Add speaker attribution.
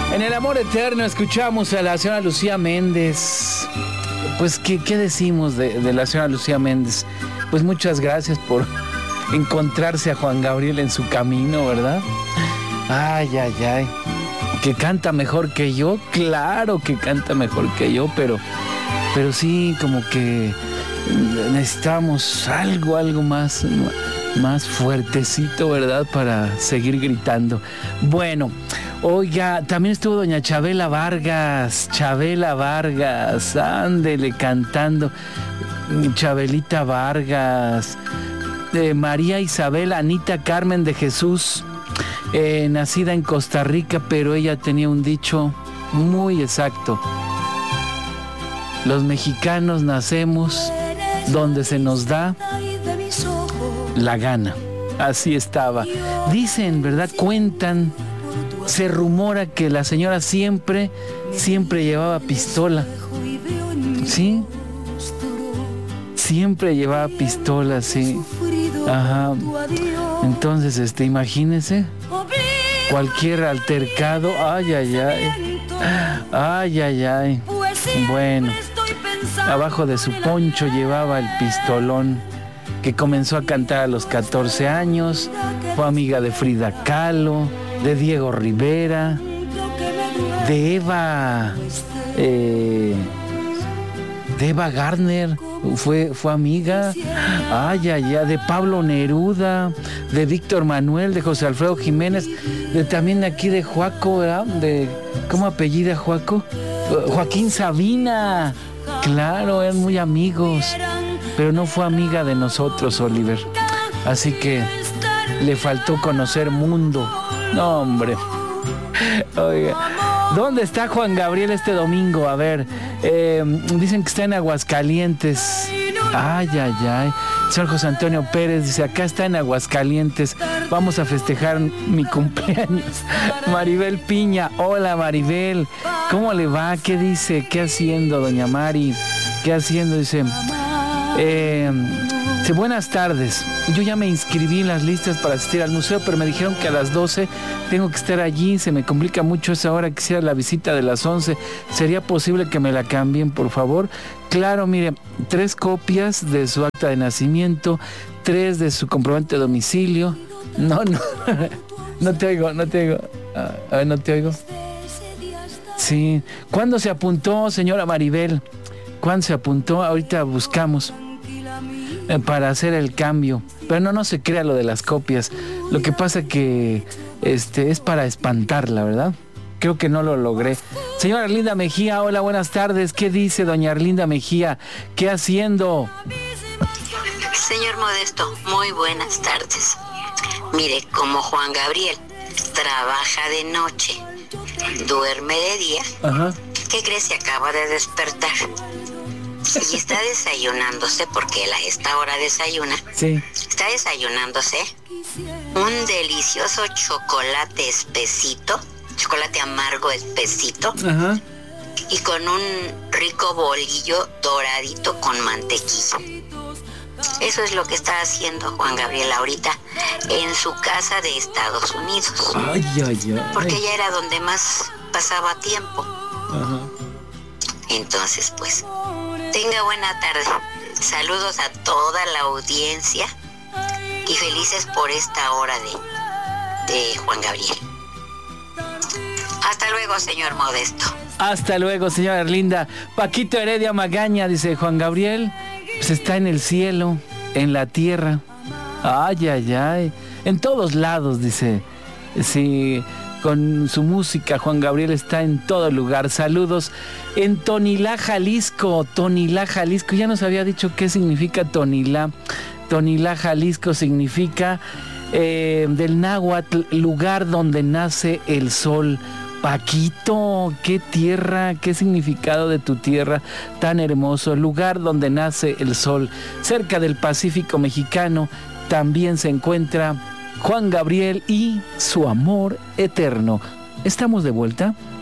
Speaker 1: En el amor eterno escuchamos a la señora Lucía Méndez. Pues, ¿qué decimos de la señora Lucía Méndez? Pues muchas gracias por encontrarse a Juan Gabriel en su camino, ¿verdad? Ay, ay, ay. ¿Que canta mejor que yo? Claro que canta mejor que yo, pero sí, como que necesitamos algo más fuertecito, ¿verdad? Para seguir gritando. Bueno, oiga, también estuvo doña Chabela Vargas, ándele cantando. Chabelita Vargas, María Isabel Anita Carmen de Jesús, nacida en Costa Rica, pero ella tenía un dicho muy exacto: los mexicanos nacemos donde se nos da la gana. Así estaba. Dicen, ¿verdad? Cuentan, se rumora que la señora siempre llevaba pistola. ¿Sí? Siempre llevaba pistola, sí. Ajá. Entonces, imagínense, cualquier altercado, ay, ay, ay. Ay, ay, ay. Bueno, abajo de su poncho llevaba el pistolón, que comenzó a cantar a los 14 años, fue amiga de Frida Kahlo, de Diego Rivera, de Eva Gardner, fue amiga, ay, ay, ay, de Pablo Neruda, de Víctor Manuel, de José Alfredo Jiménez, también aquí de Joaco, ¿verdad? ¿Cómo apellida Joaco? Joaquín Sabina. Claro, eran muy amigos, pero no fue amiga de nosotros, Oliver. Así que le faltó conocer mundo. No, hombre. Oiga, ¿dónde está Juan Gabriel este domingo? A ver, dicen que está en Aguascalientes. Ay, ay, ay. Señor José Antonio Pérez dice, acá está en Aguascalientes, vamos a festejar mi cumpleaños. Maribel Piña, hola Maribel, ¿cómo le va? ¿Qué dice? ¿Qué haciendo, doña Mari? ¿Qué haciendo? Dice, buenas tardes, yo ya me inscribí en las listas para asistir al museo, pero me dijeron que a las 12 tengo que estar allí, se me complica mucho esa hora, quisiera la visita de las 11, ¿sería posible que me la cambien, por favor? Claro, mire, 3 copias de su acta de nacimiento, 3 de su comprobante de domicilio. No te oigo. A ver, no te oigo. Sí. ¿Cuándo se apuntó, señora Maribel? ¿Cuándo se apuntó? Ahorita buscamos para hacer el cambio. Pero no se crea lo de las copias. Lo que pasa que es para espantarla, ¿verdad? Creo que no lo logré. Señora Arlinda Mejía, hola, buenas tardes. ¿Qué dice doña Arlinda Mejía? ¿Qué haciendo?
Speaker 2: Señor Modesto, muy buenas tardes. Mire, como Juan Gabriel trabaja de noche, duerme de día, ajá, ¿qué cree? Se acaba de despertar y está desayunándose, porque él a esta hora desayuna. Sí. Está desayunándose un delicioso chocolate espesito, chocolate amargo espesito, ajá, y con un rico bolillo doradito con mantequilla. Eso es lo que está haciendo Juan Gabriel ahorita en su casa de Estados Unidos. Ay, ay, ay. Porque ya era donde más pasaba tiempo. Ajá. Entonces, pues, tenga buena tarde. Saludos a toda la audiencia y felices por esta hora de Juan Gabriel. Hasta luego, señor Modesto.
Speaker 1: Hasta luego, señora Erlinda. Paquito Heredia Magaña, dice Juan Gabriel, pues está en el cielo, en la tierra. Ay, ay, ay. En todos lados, dice. Sí, con su música, Juan Gabriel está en todo lugar. Saludos en Tonilá, Jalisco. Tonilá, Jalisco. Ya nos había dicho qué significa Tonilá. Tonilá, Jalisco significa del náhuatl, lugar donde nace el sol. Paquito, qué tierra, qué significado de tu tierra tan hermoso, lugar donde nace el sol. Cerca del Pacífico mexicano también se encuentra Juan Gabriel y su amor eterno. ¿Estamos de vuelta?